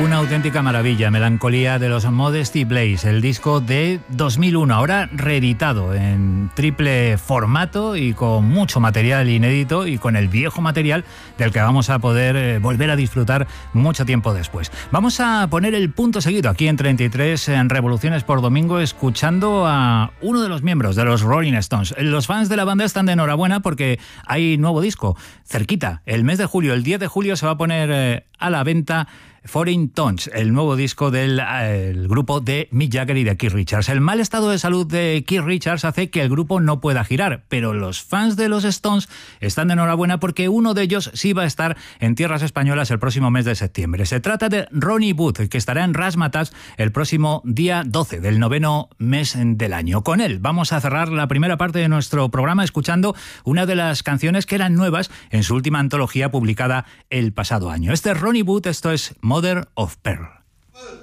Una auténtica maravilla, Melancolía de los Modesty Blaze, el disco de 2001, ahora reeditado en triple formato y con mucho material inédito y con el viejo material del que vamos a poder volver a disfrutar mucho tiempo después. Vamos a poner el punto seguido aquí en 33 en Revoluciones por Domingo, escuchando a uno de los miembros de los Rolling Stones. Los fans de la banda están de enhorabuena porque hay nuevo disco cerquita. El mes de julio, el 10 de julio, se va a poner a la venta Foreign Tongues, el nuevo disco del grupo de Mick Jagger y de Keith Richards. El mal estado de salud de Keith Richards hace que el grupo no pueda girar, pero los fans de los Stones están de enhorabuena porque uno de ellos sí va a estar en tierras españolas el próximo mes de septiembre. Se trata de Ronnie Wood, que estará en Razzmatazz el próximo día 12 del 9º mes del año. Con él vamos a cerrar la primera parte de nuestro programa escuchando una de las canciones que eran nuevas en su última antología publicada el pasado año. Este es Ronnie Wood, esto es Mother of Pearl.